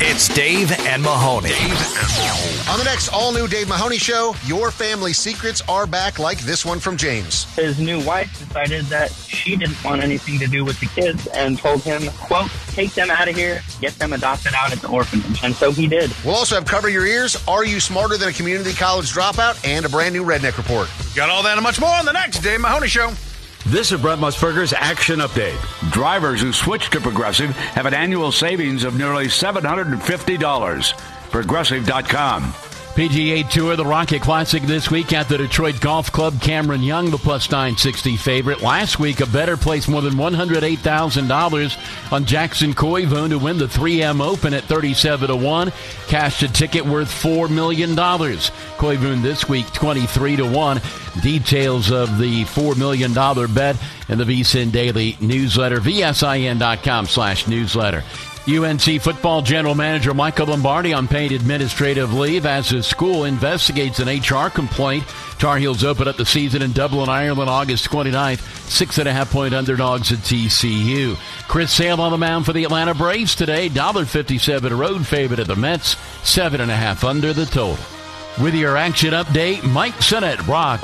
It's Dave and Mahoney. On the next all-new Dave Mahoney Show, your family secrets are back, like this one from James. His new wife decided that she didn't want anything to do with the kids and told him, quote, take them out of here, get them adopted out at the orphanage. And so he did. We'll also have Cover Your Ears, Are You Smarter Than a Community College Dropout, and a brand new Redneck Report. Got all that and much more on the next Dave Mahoney Show. This is Brett Musburger's Action Update. Drivers who switch to Progressive have an annual savings of nearly $750. Progressive.com. PGA Tour, the Rocket Classic this week at the Detroit Golf Club. Cameron Young, the plus 960 favorite. Last week, a better place more than $108,000 on Jackson Koivun to win the 3M Open at 37-1. Cashed a ticket worth $4 million. Koivun this week, 23-1. Details of the $4 million bet in the VSiN Daily newsletter, vsin.com/newsletter. UNC football general manager Michael Lombardi on paid administrative leave as his school investigates an HR complaint. Tar Heels open up the season in Dublin, Ireland, August 29th. 6.5-point underdogs at TCU. Chris Sale on the mound for the Atlanta Braves today. $1.57 road favorite at the Mets. 7.5 under the total. With your action update, Mike Sennett, Rock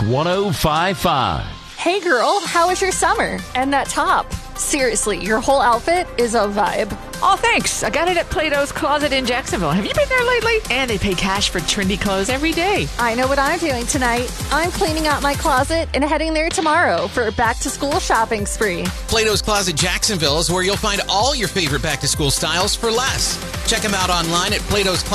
105.5. Hey girl, how was your summer? And that top? Seriously, your whole outfit is a vibe. Oh, thanks. I got it at Plato's Closet in Jacksonville. Have you been there lately? And they pay cash for trendy clothes every day. I know what I'm doing tonight. I'm cleaning out my closet and heading there tomorrow for a back-to-school shopping spree. Plato's Closet Jacksonville is where you'll find all your favorite back-to-school styles for less. Check them out online at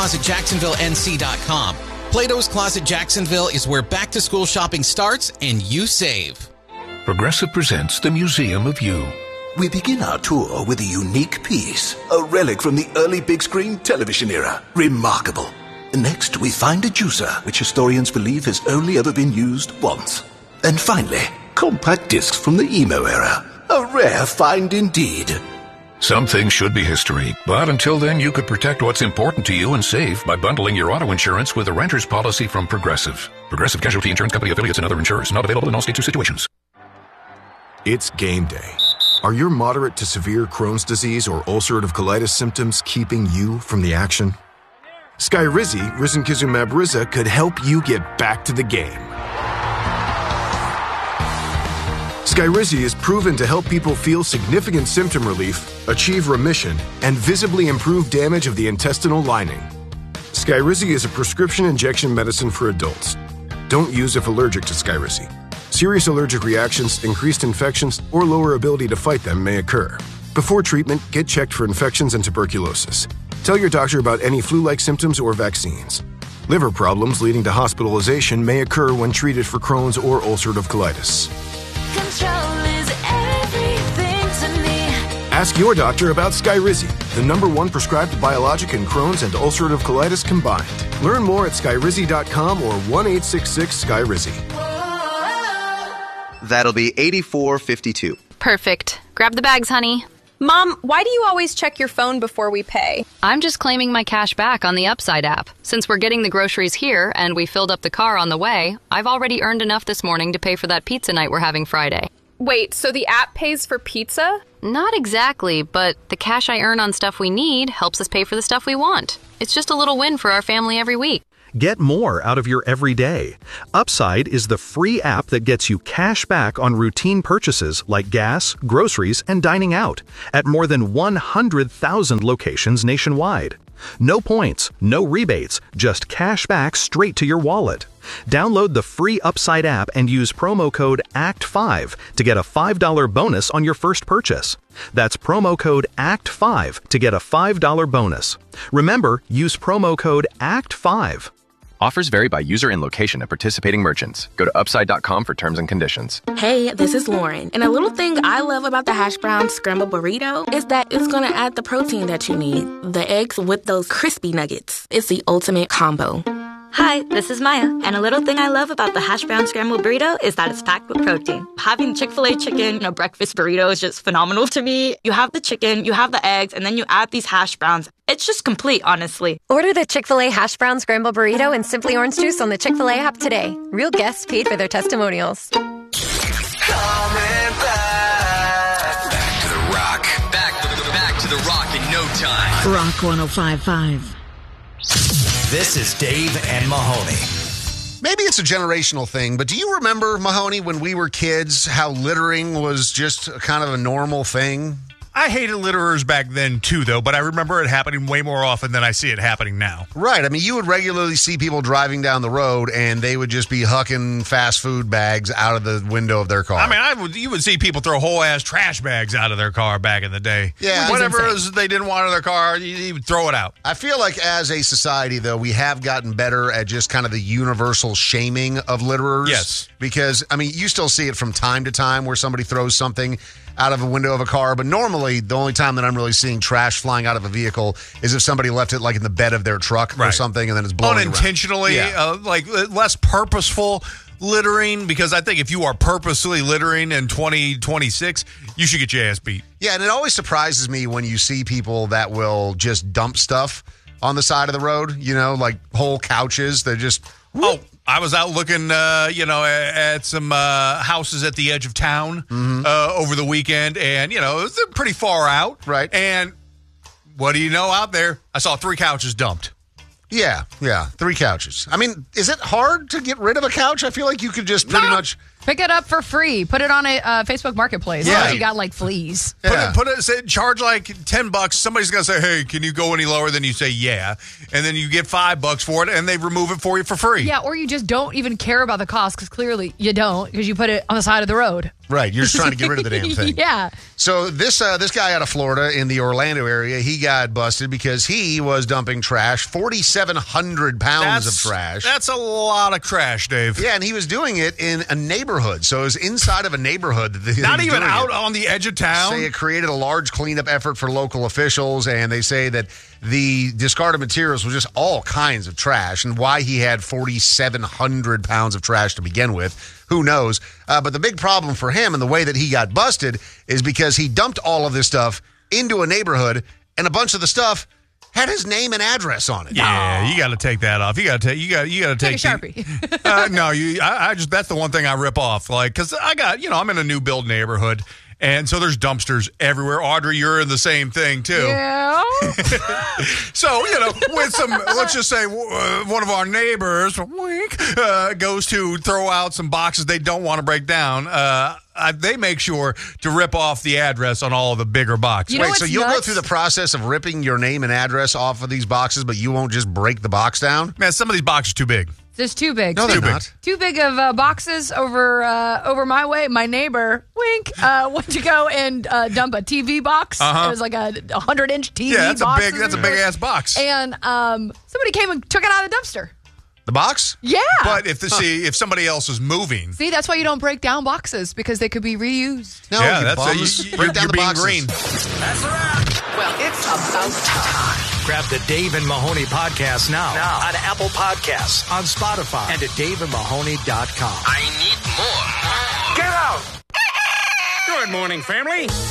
platosclosetjacksonvillenc.com. Plato's Closet Jacksonville is where back-to-school shopping starts and you save. Progressive presents the Museum of You. We begin our tour with a unique piece, a relic from the early big screen television era. Remarkable. Next, we find a juicer, which historians believe has only ever been used once. And finally, compact discs from the emo era. A rare find indeed. Some things should be history, but until then you could protect what's important to you and save by bundling your auto insurance with a renter's policy from Progressive. Progressive Casualty Insurance Company affiliates and other insurers. Not available in all states or situations. It's game day. Are your moderate to severe Crohn's disease or ulcerative colitis symptoms keeping you from the action? Skyrizi, risankizumab Riza, could help you get back to the game. Skyrizi is proven to help people feel significant symptom relief, achieve remission, and visibly improve damage of the intestinal lining. Skyrizi is a prescription injection medicine for adults. Don't use if allergic to Skyrizi. Serious allergic reactions, increased infections, or lower ability to fight them may occur. Before treatment, get checked for infections and tuberculosis. Tell your doctor about any flu-like symptoms or vaccines. Liver problems leading to hospitalization may occur when treated for Crohn's or ulcerative colitis. Control is everything to me. Ask your doctor about Skyrizi, the #1 prescribed biologic in Crohn's and ulcerative colitis combined. Learn more at skyrizi.com or 1-866-SKYRIZI. That'll be $84.52. Perfect. Grab the bags, honey. Mom, why do you always check your phone before we pay? I'm just claiming my cash back on the Upside app. Since we're getting the groceries here and we filled up the car on the way, I've already earned enough this morning to pay for that pizza night we're having Friday. Wait, so the app pays for pizza? Not exactly, but the cash I earn on stuff we need helps us pay for the stuff we want. It's just a little win for our family every week. Get more out of your everyday. Upside is the free app that gets you cash back on routine purchases like gas, groceries, and dining out at more than 100,000 locations nationwide. No points, no rebates, just cash back straight to your wallet. Download the free Upside app and use promo code ACT5 to get a $5 bonus on your first purchase. That's promo code ACT5 to get a $5 bonus. Remember, use promo code ACT5. Offers vary by user and location at participating merchants. Go to upside.com for terms and conditions. Hey, this is Lauren. And a little thing I love about the Hash Brown Scramble Burrito is that it's going to add the protein that you need. The eggs with those crispy nuggets. It's the ultimate combo. Hi, this is Maya, and a little thing I love about the Hash Brown Scramble Burrito is that it's packed with protein. Having Chick-fil-A chicken in a breakfast burrito is just phenomenal to me. You have the chicken, you have the eggs, and then you add these hash browns. It's just complete, honestly. Order the Chick-fil-A Hash Brown Scramble Burrito and Simply Orange Juice on the Chick-fil-A app today. Real guests paid for their testimonials. Coming back. Back to the rock. Back to the rock in no time. Rock 105.5. This is Dave and Mahoney. Maybe it's a generational thing, but do you remember, Mahoney, when we were kids, how littering was just kind of a normal thing? I hated litterers back then, too, though, but I remember it happening way more often than I see it happening now. Right. I mean, you would regularly see people driving down the road, and they would just be hucking fast food bags out of the window of their car. I mean, you would see people throw whole-ass trash bags out of their car back in the day. Yeah. Whatever they didn't want in their car, you would throw it out. I feel like as a society, though, we have gotten better at just kind of the universal shaming of litterers. Yes. Because, I mean, you still see it from time to time where somebody throws something out of a window of a car, but normally the only time that I'm really seeing trash flying out of a vehicle is if somebody left it like in the bed of their truck or something, and then it's blowing unintentionally, like less purposeful littering, because I think if you are purposely littering in 2026, you should get your ass beat. Yeah, and it always surprises me when you see people that will just dump stuff on the side of the road, you know, like whole couches. They're just... Oh, I was out looking, at some houses at the edge of town over the weekend, and, they're pretty far out. Right. And what do you know out there? I saw 3 couches dumped. Yeah, 3 couches. I mean, is it hard to get rid of a couch? I feel like you could just pretty much... Pick it up for free. Put it on a Facebook Marketplace. Yeah. You got like fleas. Yeah. Charge like $10. Somebody's going to say, hey, can you go any lower? Then you say, yeah. And then you get $5 for it, and they remove it for you for free. Yeah, or you just don't even care about the cost, because clearly you don't, because you put it on the side of the road. Right, you're just trying to get rid of the damn thing. Yeah. So this guy out of Florida in the Orlando area, he got busted because he was dumping trash, 4,700 pounds of trash. That's a lot of trash, Dave. Yeah, and he was doing it in a neighborhood. So it was inside of a neighborhood. Not even out on the edge of town? Say it created a large cleanup effort for local officials, and they say that the discarded materials was just all kinds of trash, and why he had 4,700 pounds of trash to begin with, who knows? But the big problem for him and the way that he got busted is because he dumped all of this stuff into a neighborhood, and a bunch of the stuff had his name and address on it. Yeah, you got to take that off. You got to take a Sharpie. I just that's the one thing I rip off, like, because I got I'm in a new build neighborhood. And so there's dumpsters everywhere. Audrey, you're in the same thing, too. Yeah. So, with some, let's just say one of our neighbors, wink, goes to throw out some boxes they don't want to break down. They make sure to rip off the address on all of the bigger boxes. Wait, so you'll go through the process of ripping your name and address off of these boxes, but you won't just break the box down? Man, some of these boxes are too big. Just too big. No, they're not. Too big of boxes over my way. My neighbor, wink, went to go and dump a TV box. It was like a 100-inch TV box. That's a big ass box. And somebody came and took it out of the dumpster. The box? Yeah. But if somebody else is moving. See, that's why you don't break down boxes, because they could be reused. No, break down the boxes. Green. That's a wrap. Well, it's about time. Grab the Dave and Mahoney podcast now on Apple Podcasts, on Spotify, and at daveandmahoney.com. I need more. Get out! Good morning, family.